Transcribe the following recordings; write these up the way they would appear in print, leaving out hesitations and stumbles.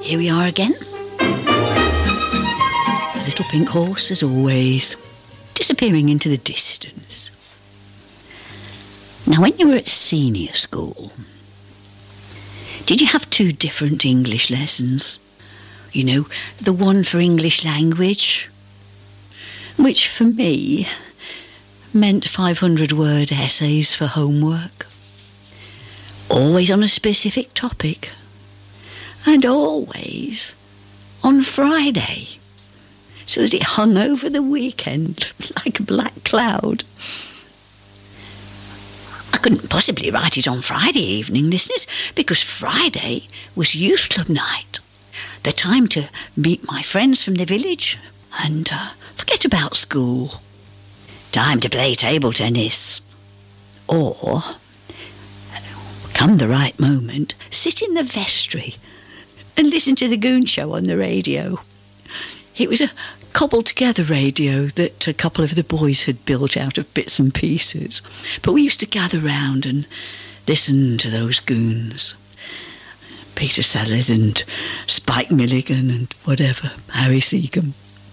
here we are again. The little pink horse, as always, disappearing into the distance. Now, when you were at senior school, did you have 2 different English lessons? You know, the one for English language, which for me meant 500-word essays for homework, always on a specific topic, and always on Friday, so that it hung over the weekend like a black cloud. I couldn't possibly write it on Friday evening, listeners, because Friday was youth club night, the time to meet my friends from the village and forget about school. Time to play table tennis. Or, come the right moment, sit in the vestry and listen to the Goon Show on the radio. It was a cobbled-together radio that a couple of the boys had built out of bits and pieces. But we used to gather round and listen to those goons. Peter Sellers and Spike Milligan and whatever, Harry Seacombe.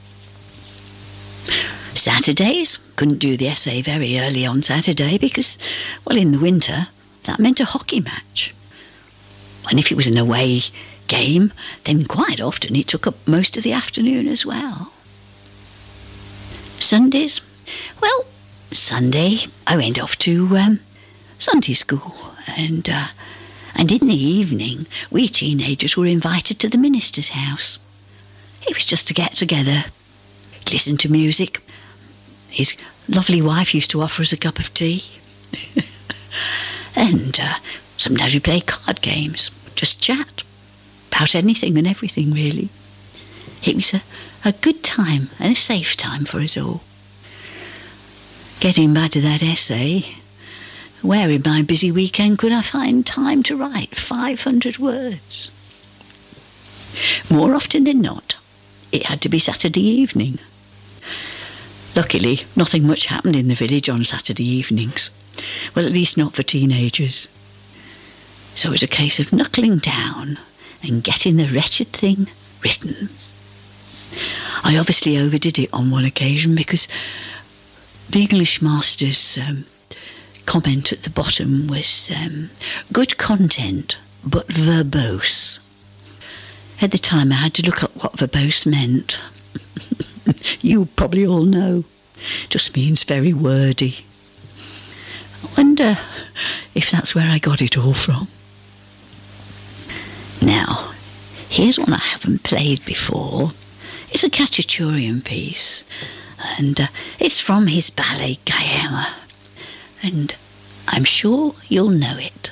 Saturdays, couldn't do the essay very early on Saturday because, well, in the winter, that meant a hockey match. And if it was an away game, then quite often it took up most of the afternoon as well. Sundays? Well, Sunday I went off to Sunday school, and in the evening we teenagers were invited to the minister's house. It was just to get together, listen to music. His lovely wife used to offer us a cup of tea. And sometimes we play card games, just chat about anything and everything, really. It was a good time and a safe time for us all. Getting back to that essay, where in my busy weekend could I find time to write 500 words? More often than not, it had to be Saturday evening. Luckily, nothing much happened in the village on Saturday evenings. Well, at least not for teenagers. So it was a case of knuckling down and getting the wretched thing written. I obviously overdid it on one occasion because the English master's comment at the bottom was good content, but verbose. At the time, I had to look up what verbose meant. You probably all know. Just means very wordy. I wonder if that's where I got it all from. Now, here's one I haven't played before. It's a Khachaturian piece, and it's from his ballet Gayama, and I'm sure you'll know it.